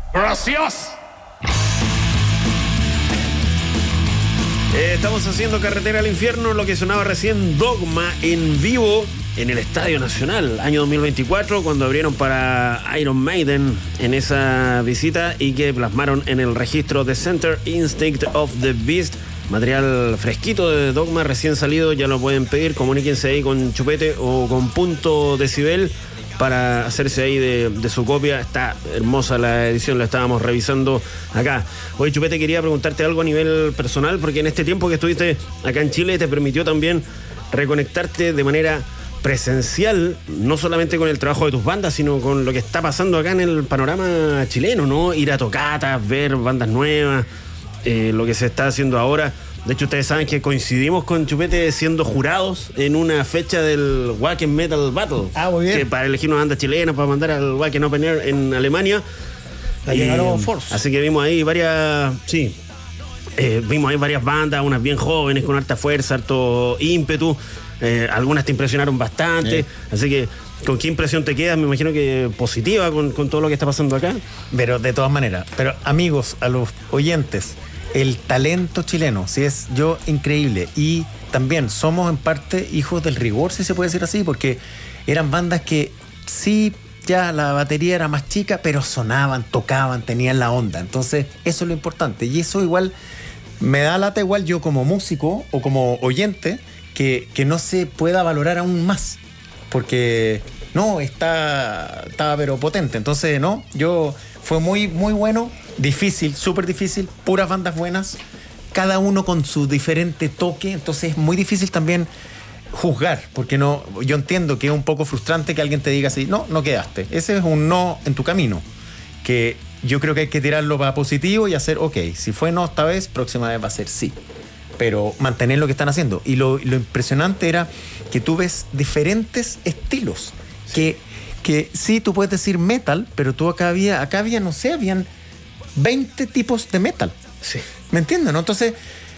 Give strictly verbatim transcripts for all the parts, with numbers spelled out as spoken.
Gracias. Eh, estamos haciendo Carretera al Infierno, lo que sonaba recién, Dogma en vivo en el Estadio Nacional, año dos mil veinticuatro, cuando abrieron para Iron Maiden en esa visita y que plasmaron en el registro The Center Instinct of the Beast. Material fresquito de Dogma, recién salido, ya lo pueden pedir. Comuníquense ahí con Chupete o con Punto Decibel para hacerse ahí de, de su copia. Está hermosa la edición, la estábamos revisando acá. Oye, Chupete, quería preguntarte algo a nivel personal, porque en este tiempo que estuviste acá en Chile te permitió también reconectarte de manera presencial, no solamente con el trabajo de tus bandas, sino con lo que está pasando acá en el panorama chileno, ¿no? Ir a tocatas, ver bandas nuevas, eh, lo que se está haciendo ahora. De hecho, ustedes saben que coincidimos con Chupete siendo jurados en una fecha del Wacken Metal Battle. Ah, muy bien. Que para elegir una banda chilena, para mandar al Wacken Open Air en Alemania. La llegaron Force. Así que vimos ahí varias, sí, eh, vimos ahí varias bandas, unas bien jóvenes, con harta fuerza, harto ímpetu. Eh, algunas te impresionaron bastante. Sí. Así que, ¿con qué impresión te quedas? Me imagino que positiva con, con todo lo que está pasando acá. Pero de todas maneras, pero amigos, a los oyentes, el talento chileno, sí, es yo increíble. Y también somos en parte hijos del rigor, si se puede decir así, porque eran bandas que sí, ya la batería era más chica, pero sonaban, tocaban, tenían la onda. Entonces, eso es lo importante. Y eso igual me da lata, igual yo como músico o como oyente, que, que no se pueda valorar aún más. Porque no, está, está pero potente. Entonces, no, yo fue muy, muy bueno. Difícil, súper difícil, puras bandas buenas, cada uno con su diferente toque, entonces es muy difícil también juzgar, porque no, yo entiendo que es un poco frustrante que alguien te diga así, no, no quedaste, ese es un no en tu camino, que yo creo que hay que tirarlo para positivo y hacer, ok, si fue no esta vez, próxima vez va a ser sí, pero mantener lo que están haciendo. Y lo, lo impresionante era que tú ves diferentes estilos, sí. que, que sí, tú puedes decir metal, pero tú acá había, acá había, no sé, habían veinte tipos de metal. Sí. ¿Me entienden? ¿No? Entonces,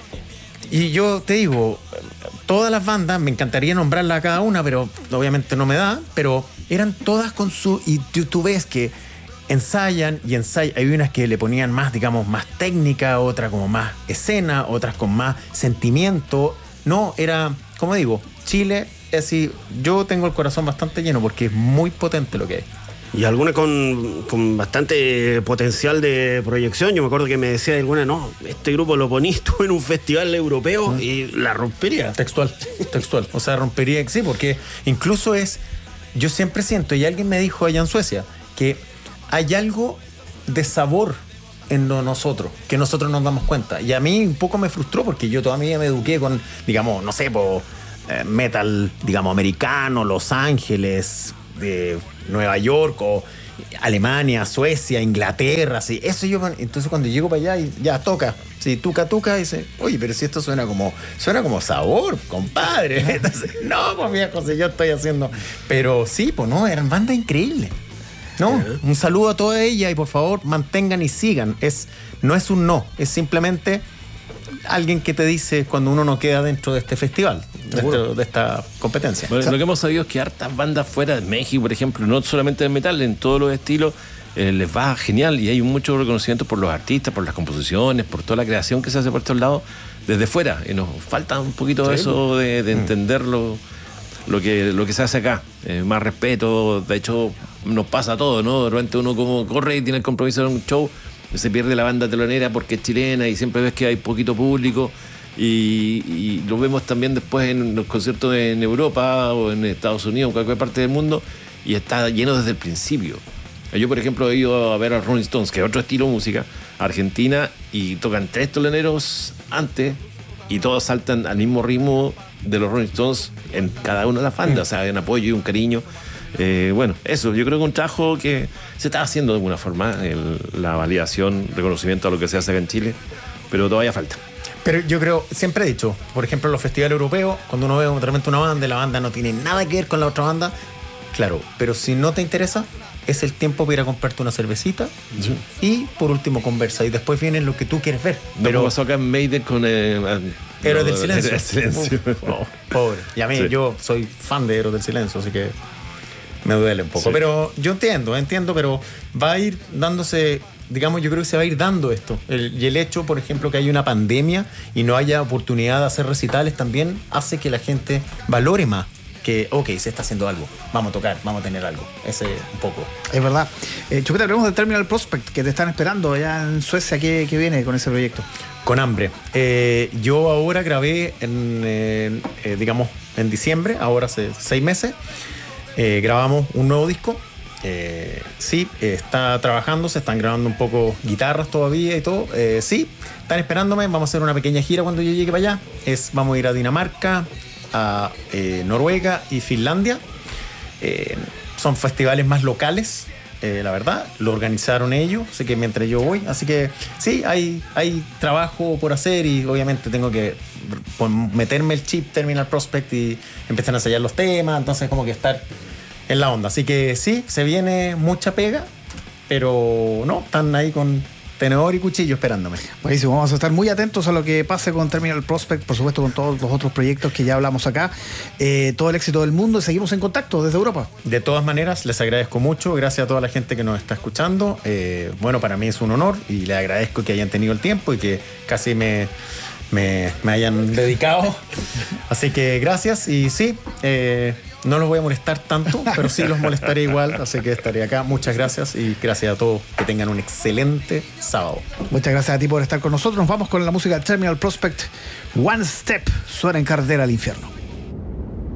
y yo te digo, todas las bandas, me encantaría nombrarlas a cada una, pero obviamente no me da, pero eran todas con su... Y tú, tú ves que ensayan y ensayan. Hay unas que le ponían más, digamos, más técnica, otras como más escena, otras con más sentimiento. No, era, como digo, Chile, es así, yo tengo el corazón bastante lleno porque es muy potente lo que hay. Y alguna con, con bastante potencial de proyección. Yo me acuerdo que me decía alguna, no, este grupo lo ponís tú en un festival europeo y la rompería. Textual, textual. O sea, rompería, sí, porque incluso es, yo siempre siento, y alguien me dijo allá en Suecia, que hay algo de sabor en nosotros, que nosotros nos damos cuenta. Y a mí un poco me frustró porque yo toda mi vida me eduqué con, digamos, no sé, por eh, metal, digamos, americano, Los Ángeles, de Nueva York o Alemania, Suecia, Inglaterra, así. Eso yo, entonces cuando llego para allá y ya toca, sí, tuca, tuca, y dice, oye, pero si esto suena como, suena como sabor, compadre. Entonces, no, pues viejo, si yo estoy haciendo. Pero sí, pues no, eran bandas increíbles. No, uh-huh. Un saludo a toda ella y por favor mantengan y sigan. Es, no es un no, es simplemente alguien que te dice cuando uno no queda dentro de este festival, de, este, de esta competencia. Bueno, lo que hemos sabido es que hartas bandas fuera de México, por ejemplo, no solamente de metal, en todos los estilos, eh, les va genial y hay mucho reconocimiento por los artistas, por las composiciones, por toda la creación que se hace por estos lados desde fuera. Y nos falta un poquito de eso de, de entender lo, lo, que, lo que se hace acá. Eh, más respeto, de hecho nos pasa todo, ¿no? De repente uno como corre y tiene el compromiso de un show, se pierde la banda telonera porque es chilena y siempre ves que hay poquito público y, y lo vemos también después en los conciertos en Europa o en Estados Unidos o en cualquier parte del mundo y está lleno desde el principio. Yo, por ejemplo, he ido a ver a Rolling Stones, que es otro estilo de música, Argentina, y tocan tres teloneros antes y todos saltan al mismo ritmo de los Rolling Stones en cada una de las bandas, o sea, hay un apoyo y un cariño. Eh, bueno, eso, yo creo que un trabajo que se está haciendo de alguna forma, el, la validación, reconocimiento a lo que se hace acá en Chile, pero todavía falta. Pero yo creo, siempre he dicho, por ejemplo, en los festivales europeos, cuando uno ve realmente una banda y la banda no tiene nada que ver con la otra banda, claro, pero si no te interesa, es el tiempo para ir a comprarte una cervecita sí. Y por último conversa y después viene lo que tú quieres ver. No, pero pasó acá en Maiden con eh, Héroes del Silencio. Del Silencio. Uf, oh, pobre. Y a mí, sí. Yo soy fan de Héroes del Silencio, así que me duele un poco. Sí. Pero yo entiendo, entiendo, pero va a ir dándose, digamos, yo creo que se va a ir dando esto. El, y el hecho, por ejemplo, que hay una pandemia y no haya oportunidad de hacer recitales también hace que la gente valore más. Que, ok, se está haciendo algo, vamos a tocar, vamos a tener algo. Ese un poco. Es verdad. Eh, Chupeta, hablemos del Terminal Prospect, que te están esperando allá en Suecia. ¿Qué, qué viene con ese proyecto? Con hambre. Eh, yo ahora grabé, en, eh, eh, digamos, en diciembre, ahora hace seis meses, eh, grabamos un nuevo disco. Eh, sí, eh, está trabajando, se están grabando un poco guitarras todavía y todo. Eh, sí, están esperándome, vamos a hacer una pequeña gira cuando yo llegue para allá. Es, vamos a ir a Dinamarca, a eh, Noruega y Finlandia. Eh, son festivales más locales, eh, la verdad. Lo organizaron ellos, así que mientras yo voy. Así que sí, hay, hay trabajo por hacer y obviamente tengo que meterme el chip Terminal Prospect y empezar a ensayar los temas. Entonces como que estar en la onda. Así que sí, se viene mucha pega, pero no, están ahí con tenedor y cuchillo esperándome. Buenísimo, vamos a estar muy atentos a lo que pase con Terminal Prospect, por supuesto con todos los otros proyectos que ya hablamos acá. Eh, todo el éxito del mundo y seguimos en contacto desde Europa. De todas maneras, les agradezco mucho, gracias a toda la gente que nos está escuchando. Eh, bueno, para mí es un honor y les agradezco que hayan tenido el tiempo y que casi me, me, me hayan dedicado. Así que gracias y sí, eh, no los voy a molestar tanto, pero sí los molestaré igual, así que estaré acá. Muchas gracias y gracias a todos. Que tengan un excelente sábado. Muchas gracias a ti por estar con nosotros. Nos vamos con la música de Terminal Prospect. One Step suena en Carretera al Infierno.